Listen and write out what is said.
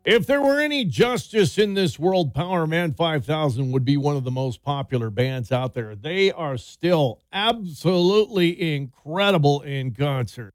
If there were any justice in this world, Power Man 5000 would be one of the most popular bands out there. They are still absolutely incredible in concert.